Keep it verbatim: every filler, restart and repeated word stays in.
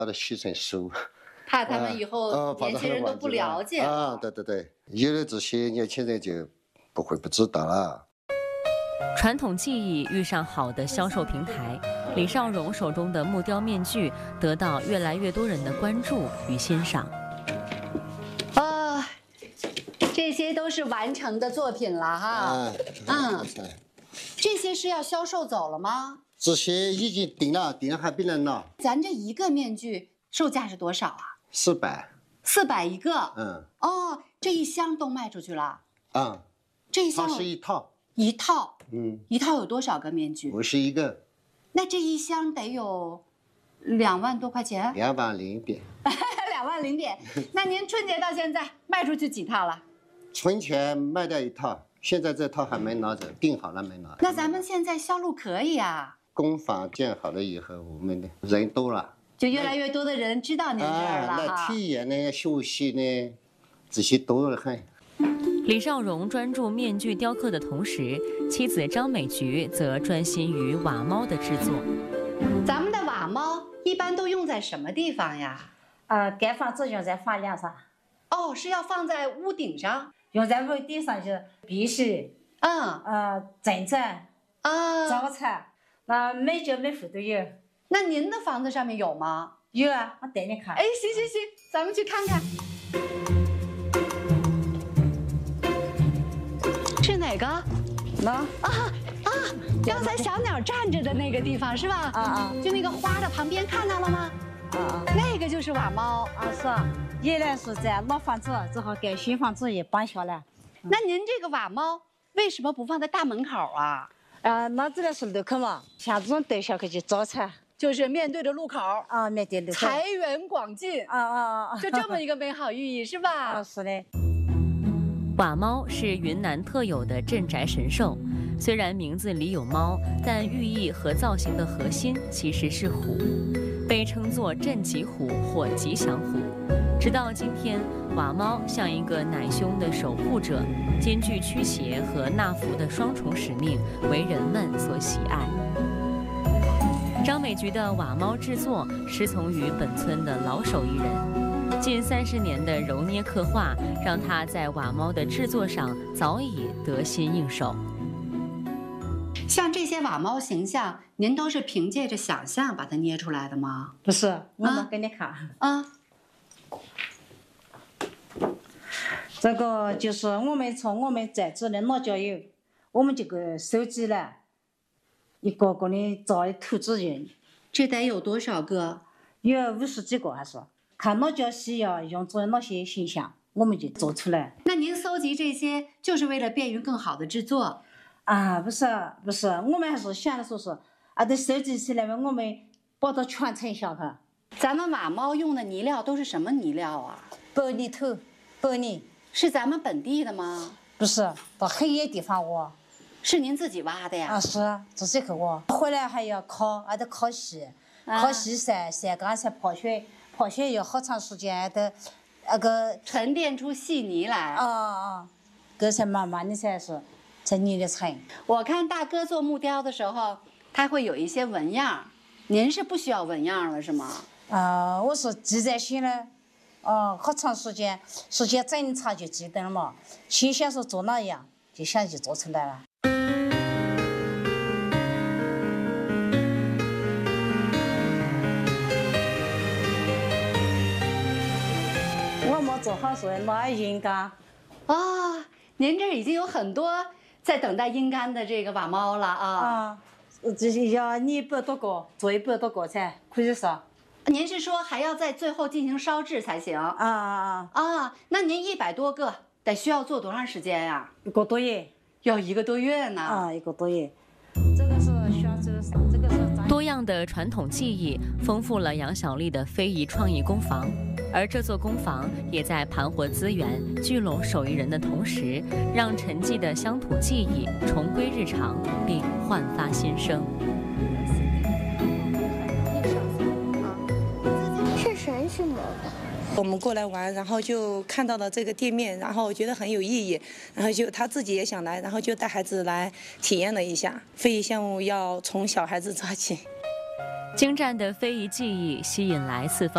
把它洗成书。 怕他们以后年轻人都不了解啊，对对对，有了这些年轻人就不会不知道了。 传统技艺遇上好的销售平台，李少荣手中的木雕面具得到越来越多人的关注与欣赏。 啊，这些都是完成的作品了哈。嗯，这些是要销售走了吗？ 这些已经定了，定了还没人拿。 咱这一个面具售价是多少啊？ 四百。 四百一个。 嗯。 哦，这一箱都卖出去了。 嗯。 这一箱它是一套。 一套。 嗯。 一套有多少个面具？ 五十一个。 那这一箱得有两万多块钱。 两万零点。 两万零点。那您春节到现在卖出去几套了？ 春节卖掉一套，现在这套还没拿走，订好了没拿。 那咱们现在销路可以啊。 工坊建好了以后，我们的人多了， 就越来越多的人知道您这儿了哈。 来体验呢、学习呢，这些多得很。 李少荣专注面具雕刻的同时，妻子张美菊则专心于瓦猫的制作。 咱们的瓦猫一般都用在什么地方呀？ 呃，盖房子用在房梁上。 哦，是要放在屋顶上？ 用在屋顶上就是碧玺， 嗯， 呃，镇枕、 啊， 早餐，那每家每户都有。 那您的房子上面有吗？ 有啊，我带你看。 哎，行行行，咱们去看看。是哪个？ 那啊啊！刚才小鸟站着的那个地方是吧？ 啊啊， 就那个花的旁边，看到了吗？ 啊啊， 那个就是瓦猫啊，是啊。原来是在老房子，之后给新房子也搬下来。 那您这个瓦猫为什么不放在大门口啊？ 啊，那这个是路口嘛，像这种带下去就招财， 就是面对着路口啊，面对路口， 财源广进啊啊啊， 就这么一个美好寓意是吧？ 啊，是的。 瓦猫是云南特有的镇宅神兽，虽然名字里有猫，但寓意和造型的核心其实是虎，被称作镇吉虎或吉祥虎。直到今天，瓦猫像一个奶凶的守护者，兼具驱邪和纳福的双重使命，为人们所喜爱。张美菊的瓦猫制作师从于本村的老手艺人，近三十年的揉捏刻画，让她在瓦猫的制作上早已得心应手。 像这些瓦猫形象，您都是凭借着想象把它捏出来的吗？ 不是，我们给你看啊。 这个就是我们从我们在职的老家友，我们这个收集了一个个的造的图纸人， 这得有多少个？ 有五十几个还是？看老家需要用做哪些形象，我们就做出来。 那您搜集这些就是为了便于更好的制作？ 啊，不是不是，我们还是想的说是啊，得收集起来嘛，我们把它传承下去。 咱们瓦猫用的泥料都是什么泥料啊？ 白泥头，白泥。 是咱们本地的吗？ 不是，到很远地方挖。 是您自己挖的呀？ 啊，是自己去挖。回来还要烤，还得烤细，烤细晒晒干才泡血，泡血要好长时间，还得那个沉淀出细泥来。 啊啊，这才慢慢的才是才捏得成。 我看大哥做木雕的时候，他会有一些纹样，您是不需要纹样了是吗？ 啊，我是记在心了。哦，好长时间，时间整长就记得了嘛。心想是做哪样，就想就做出来了。我们做好是拿阴干。 啊、哦，您这已经有很多在等待阴干的这个瓦猫了啊！ 啊，这是要你一百多个，做一百多个才可以烧。 您是说还要在最后进行烧制才行？啊啊啊啊！那您一百多个得需要做多长时间呀？ 一个多月。 要一个多月呢？ 啊，一个多月。这个是宣州，这个是多样的传统技艺丰富了杨小丽的非遗创意工坊，而这座工坊也在盘活资源、聚拢手艺人的同时，让沉寂的乡土技艺重归日常，并焕发新生。 是神什么的？ 我们过来玩，然后就看到了这个店面，然后我觉得很有意义，然后就他自己也想来，然后就带孩子来体验了一下。非遗项目要从小孩子抓起。 精湛的非遗技艺吸引来四方